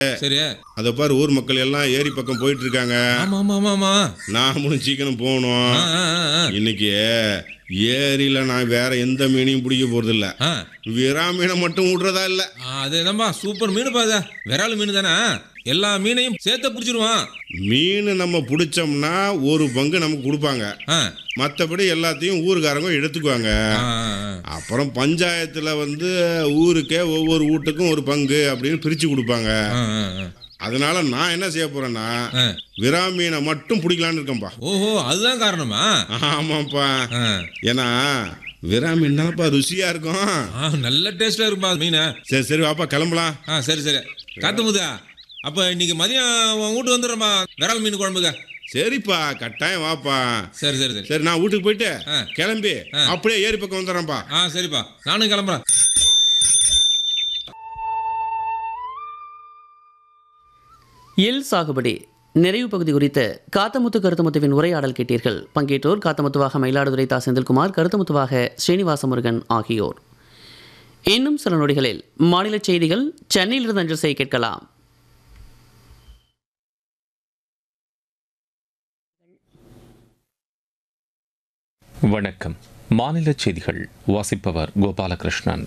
சரி. அத பாரு, ஊர் மக்கள் எல்லாம் ஏரி பக்கம் போயிட்டு இருக்காங்க. ஆமா ஆமா ஆமா ஆமா. நாமளும் சீக்கிரம் போகணும். ஆ, ஆ, ஆ. இன்னைக்கு ஏரியில நான் வேற எந்த மீனையும் பிடிக்க போறது இல்ல. ஆ. விரா மீனை மட்டும் விடுறதா இல்ல. அது என்னப்பா சூப்பர் மீன் பாத. விரால் மீன் தானே. எல்லா மீனையும் சேர்த்து பிடிச்சிருவான். மீன் நம்ம பிடிச்சோம்னா ஒரு பங்கு நமக்கு கொடுப்பாங்க. ஆ. மற்றபடி எல்லாத்தையும் ஊருக்காரங்க எடுத்துக்குவாங்க. ஆ, ஆ. அப்புறம் பஞ்சாயத்துல ஊருக்கே ஒவ்வொரு வீட்டுக்கும் ஒரு பங்கு அப்படின்னு பிரிச்சு கொடுப்பாங்க. ஆ, ஆ, ஆ. அதனால நான் என்ன செய்ய போறேன்னா, ஆ. விரா மீனை மட்டும் பிடிக்கலான்னு இருக்கேன்ப்பா. ஓஹோ, அதுதான் காரணமா? ஆமாப்பா. ஆ. ஏன்னா விரா மீன் தானப்பா ருசியா இருக்கும். நல்ல டேஸ்டா இருக்குப்பா மீன். சரி சரி வாப்பா, கிளம்பலாம். சரி சரி. காத்துமுதா, அப்ப இன்னைக்கு மதியம் உன் வீட்டு வந்துடுறோமா விரால் மீன் குழம்புங்க. சரிப்பா, கட்டாயம் வாப்பா. சரி சரி சரி. சரி, நான் வீட்டுக்கு போயிட்டு ஆ. கிளம்பி அப்படியே ஏரி பக்கம் வந்துடுறேன்ப்பா. சரிப்பா, நானும் கிளம்புறேன். எள் சாகுபடி நிறைவு பகுதி குறித்த காத்தமுத்து கருத்தமுத்துவின் உரையாடல் கேட்டீர்கள். பங்கேற்றோர் காத்தமுத்துவாக மயிலாடுதுறை தா செந்தில்குமார், கருத்தமுத்துவாக ஸ்ரீனிவாச முருகன் ஆகியோர். இன்னும் சில நொடிகளில் மாநில செய்திகள் சென்னையிலிருந்து அஞ்சல் செய்ய கேட்கலாம். வணக்கம். மாநில செய்திகள் வாசிப்பவர் கோபாலகிருஷ்ணன்.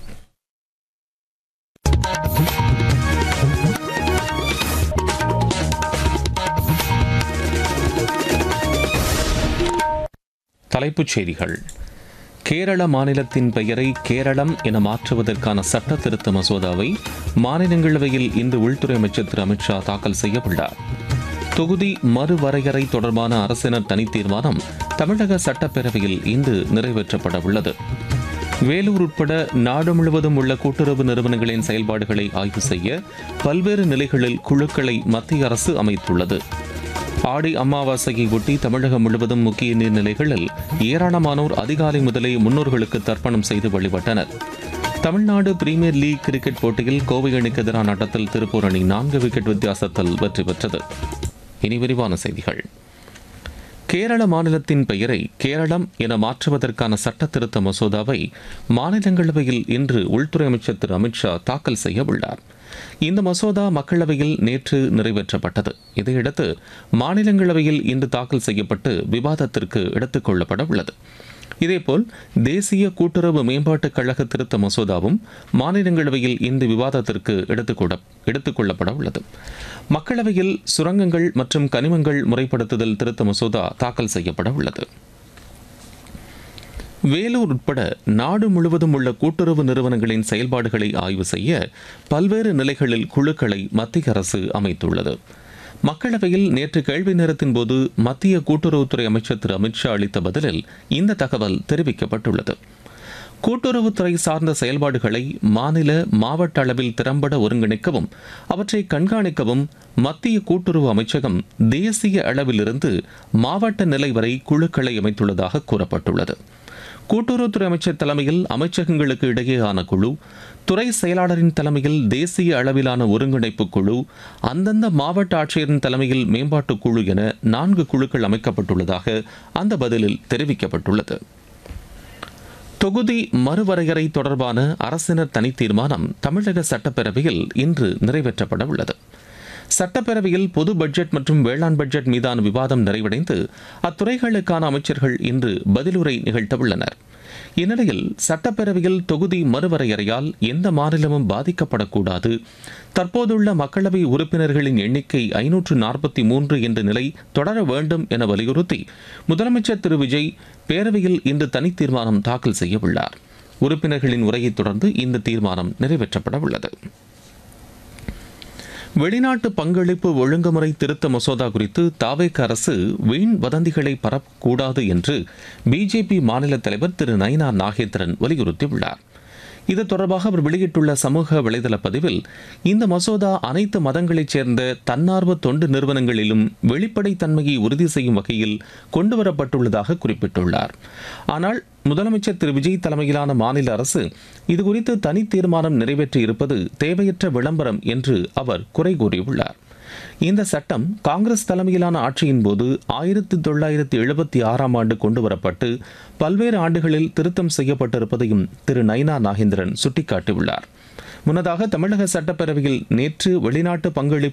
தலைப்புச் செய்திகள். கேரள மாநிலத்தின் பெயரை கேரளம் என மாற்றுவதற்கான சட்ட திருத்த மசோதாவை மாநிலங்களவையில் இன்று உள்துறை அமைச்சர் திரு அமித்ஷா தாக்கல் செய்ய உள்ளார். தொகுதி மறுவரையறை தொடர்பான அரசினர் தனி தீர்மானம் தமிழக சட்டப்பேரவையில் இன்று நிறைவேற்றப்பட உள்ளது. வேலூர் உட்பட நாடு முழுவதும் உள்ள கூட்டுறவு நிறுவனங்களின் செயல்பாடுகளை ஆய்வு செய்ய பல்வேறு நிலைகளில் குழுக்களை மத்திய அரசு அமைத்துள்ளது. ஆடி அமாவாசையை ஒட்டி தமிழகம் முழுவதும் முக்கிய நீர்நிலைகளில் ஏராளமானோர் அதிகாலை முதலே முன்னோர்களுக்கு தர்ப்பணம் செய்து வழிபட்டனர். தமிழ்நாடு பிரீமியர் லீக் கிரிக்கெட் போட்டியில் கோவை அணிக்கு எதிரான ஆட்டத்தில் திருப்பூர் அணி 4 விக்கெட் வித்தியாசத்தில் வெற்றி பெற்றது. இனி விரிவான செய்திகள். கேரள மாநிலத்தின் பெயரை கேரளம் என மாற்றுவதற்கான சட்ட திருத்த மசோதாவை மாநிலங்களவையில் இன்று உள்துறை அமைச்சர் திரு அமித்ஷா தாக்கல் செய்ய உள்ளார். இந்த மசோதா மக்களவையில் நேற்று நிறைவேற்றப்பட்டது. இதையடுத்து மாநிலங்களவையில் இன்று தாக்கல் செய்யப்பட்டு விவாதத்திற்கு எடுத்துக் கொள்ளப்பட உள்ளது. இதேபோல் தேசிய கூட்டுறவு மேம்பாட்டுக் கழக திருத்த மசோதாவும் மாநிலங்களவையில் இன்று விவாதத்திற்கு எடுத்துக் கொள்ளப்பட உள்ளது. மக்களவையில் சுரங்கங்கள் மற்றும் கனிமங்கள் முறைப்படுத்துதல் திருத்த மசோதா தாக்கல் செய்யப்பட உள்ளது. வேலூர் உட்பட நாடு முழுவதும் உள்ள கூட்டுறவு நிறுவனங்களின் செயல்பாடுகளை ஆய்வு செய்ய பல்வேறு நிலைகளில் குழுக்களை மத்திய அரசு அமைத்துள்ளது. மக்களவையில் நேற்று கேள்வி நேரத்தின் போது மத்திய கூட்டுறவுத்துறை அமைச்சர் திரு அமித்ஷா அளித்த பதிலில் இந்த தகவல் தெரிவிக்கப்பட்டுள்ளது. கூட்டுறவுத்துறை சார்ந்த செயல்பாடுகளை மாநில மாவட்ட அளவில் திறம்பட ஒருங்கிணைக்கவும் அவற்றை கண்காணிக்கவும் மத்திய கூட்டுறவு அமைச்சகம் தேசிய அளவிலிருந்து மாவட்ட நிலை வரை குழுக்களை அமைத்துள்ளதாக கூறப்பட்டுள்ளது. கூட்டுறவுத்துறை அமைச்சர் தலைமையில் அமைச்சகங்களுக்கு இடையேயான குழு, துறை செயலாளரின் தலைமையில் தேசிய அளவிலான ஒருங்கிணைப்பு குழு, அந்தந்த மாவட்ட ஆட்சியரின் தலைமையில் மேம்பாட்டு குழு என 4 குழுக்கள் அமைக்கப்பட்டுள்ளதாக அந்த பதிலில் தெரிவிக்கப்பட்டுள்ளது. தொகுதி மறுவரையறை தொடர்பான அரசினர் தனி தீர்மானம் தமிழக சட்டப்பேரவையில் இன்று நிறைவேற்றப்பட உள்ளது. சட்டப்பேரவையில் பொது பட்ஜெட் மற்றும் வேளாண் பட்ஜெட் மீதான விவாதம் நிறைவடைந்து அத்துறைகளுக்கான அமைச்சர்கள் இன்று பதிலுரை நிகழ்த்த உள்ளனர். இந்நிலையில் சட்டப்பேரவையில் தொகுதி மறுவரையறையால் எந்த மாநிலமும் பாதிக்கப்படக்கூடாது, தற்போதுள்ள மக்களவை உறுப்பினர்களின் எண்ணிக்கை 543 என்ற நிலை தொடர வேண்டும் என வலியுறுத்தி முதலமைச்சர் திரு விஜய் பேரவையில் இன்று தனி தீர்மானம் தாக்கல் செய்ய உள்ளார். உறுப்பினர்களின் உரையை தொடர்ந்து இந்த தீர்மானம் நிறைவேற்றப்பட உள்ளது. வெளிநாட்டு பங்களிப்பு ஒழுங்குமுறை திருத்த மசோதா குறித்து தாவேக அரசு வீண் வதந்திகளை பரப்பக்கூடாது என்று பிஜேபி மாநில தலைவர் திரு நயினா நாகேந்திரன் வலியுறுத்தியுள்ளார். இது தொடர்பாக அவர் வெளியிட்டுள்ள சமூக வலைதள பதிவில், இந்த மசோதா அனைத்து மதங்களைச் சேர்ந்த தன்னார்வ தொண்டு நிறுவனங்களிலும் வெளிப்படைத்தன்மையை உறுதி செய்யும் வகையில் கொண்டுவரப்பட்டுள்ளதாக குறிப்பிட்டுள்ளார். ஆனால் முதலமைச்சர் திரு விஜய் தலைமையிலான மாநில அரசு இதுகுறித்து தனி தீர்மானம் நிறைவேற்றி இருப்பது தேவையற்ற விளம்பரம் என்று அவர் குறை கூறியுள்ளார். இந்த சட்டம் காங்கிரஸ் தலைமையிலான ஆட்சியின் போது 1976ஆம் ஆண்டு கொண்டுவரப்பட்டு பல்வேறு ஆண்டுகளில் திருத்தம் செய்யப்பட்டிருப்பதையும் திரு நயினா நாகேந்திரன் சுட்டிக்காட்டியுள்ளார். முன்னதாக தமிழக சட்டப்பேரவையில் நேற்று வெளிநாட்டு பங்களிப்பு